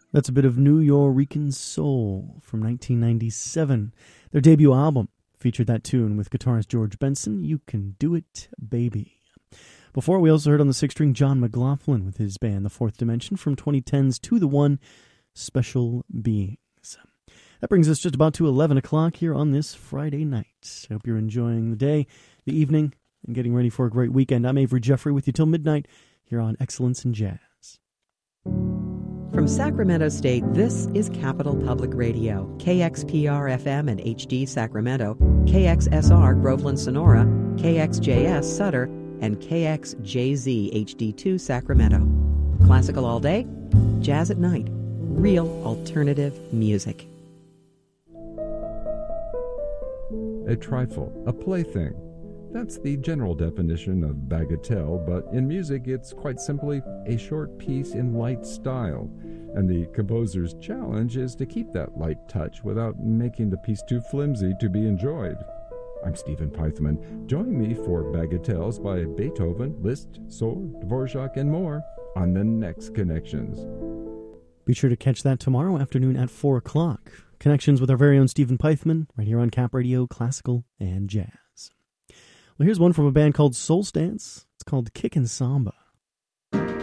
That's a bit of New Yorican Soul from 1997. Their debut album featured that tune with guitarist George Benson, You Can Do It, Baby. Before, we also heard on the six-string John McLaughlin with his band The Fourth Dimension from 2010's To The One, Special Beings. That brings us just about to 11 o'clock here on this Friday night. I hope you're enjoying the day, the evening, and getting ready for a great weekend. I'm Avery Jeffrey with you till midnight here on Excellence in Jazz. From Sacramento State, this is Capital Public Radio, KXPR-FM and HD Sacramento, KXSR Groveland Sonora, KXJS Sutter, and KXJZ HD2 Sacramento. Classical all day, jazz at night, real alternative music. A trifle, a plaything. That's the general definition of bagatelle, but in music it's quite simply a short piece in light style, and the composer's challenge is to keep that light touch without making the piece too flimsy to be enjoyed. I'm Stephen Pythman. Join me for Bagatelles by Beethoven, Liszt, Sohr, Dvorak, and more on the next Connections. Be sure to catch that tomorrow afternoon at 4 o'clock. Connections with our very own Stephen Pythman, right here on Cap Radio, Classical and Jazz. Well, here's one from a band called Soul Stance. It's called Kickin' Samba.